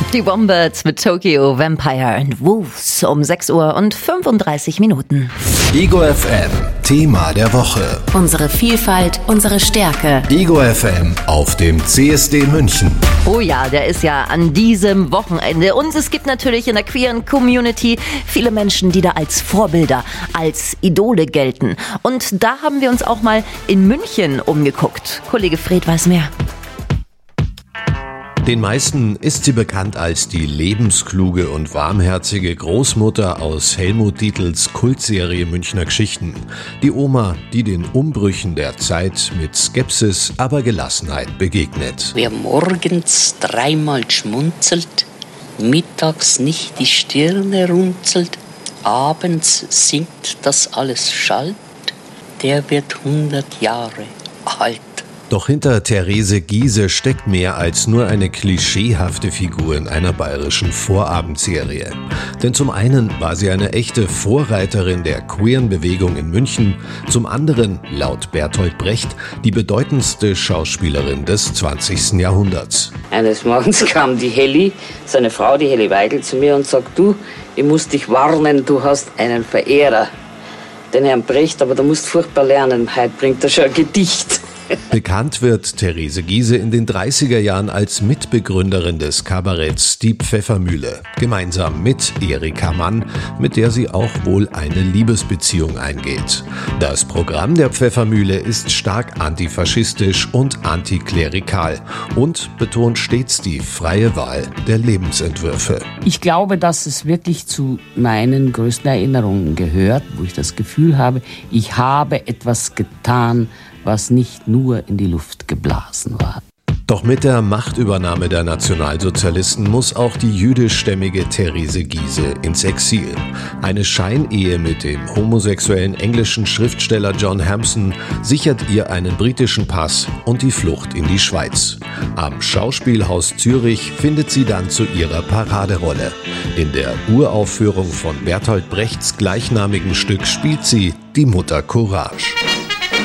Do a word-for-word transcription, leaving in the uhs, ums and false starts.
Die Wombats mit Tokyo Vampire and Wolves um sechs Uhr und fünfunddreißig Minuten. Ego F M, Thema der Woche. Unsere Vielfalt, unsere Stärke. Ego F M auf dem C S D München. Oh ja, der ist ja an diesem Wochenende. Und es gibt natürlich in der queeren Community viele Menschen, die da als Vorbilder, als Idole gelten. Und da haben wir uns auch mal in München umgeguckt. Kollege Fred weiß mehr. Den meisten ist sie bekannt als die lebenskluge und warmherzige Großmutter aus Helmut Dietls Kultserie Münchner Geschichten. Die Oma, die den Umbrüchen der Zeit mit Skepsis, aber Gelassenheit begegnet. Wer morgens dreimal schmunzelt, mittags nicht die Stirne runzelt, abends singt, dass alles schallt, der wird hundert Jahre alt. Doch hinter Therese Giehse steckt mehr als nur eine klischeehafte Figur in einer bayerischen Vorabendserie. Denn zum einen war sie eine echte Vorreiterin der queeren Bewegung in München, zum anderen, laut Bertolt Brecht, die bedeutendste Schauspielerin des zwanzigsten Jahrhunderts. Eines Morgens kam die Helly, seine Frau, die Helly Weigel, zu mir und sagt, du, ich muss dich warnen, du hast einen Verehrer, den Herrn Brecht, aber du musst furchtbar lernen, heute bringt er schon ein Gedicht. Bekannt wird Therese Giehse in den dreißiger Jahren als Mitbegründerin des Kabaretts Die Pfeffermühle, gemeinsam mit Erika Mann, mit der sie auch wohl eine Liebesbeziehung eingeht. Das Programm der Pfeffermühle ist stark antifaschistisch und antiklerikal und betont stets die freie Wahl der Lebensentwürfe. Ich glaube, dass es wirklich zu meinen größten Erinnerungen gehört, wo ich das Gefühl habe, ich habe etwas getan, was nicht nur in die Luft geblasen war. Doch mit der Machtübernahme der Nationalsozialisten muss auch die jüdischstämmige Therese Giehse ins Exil. Eine Scheinehe mit dem homosexuellen englischen Schriftsteller John Hampson sichert ihr einen britischen Pass und die Flucht in die Schweiz. Am Schauspielhaus Zürich findet sie dann zu ihrer Paraderolle. In der Uraufführung von Bertolt Brechts gleichnamigen Stück spielt sie die Mutter Courage.